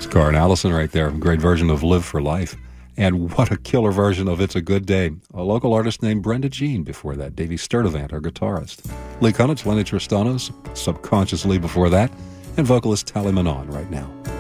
Karen Allison right there. Great version of Live for Life. And what a killer version of It's a Good Day. A local artist named Brenda Jean before that. Davey Sturdivant, our guitarist. Lee Kunitz, Lenny Tristanos, Subconsciously before that. And vocalist Tally Manon right now.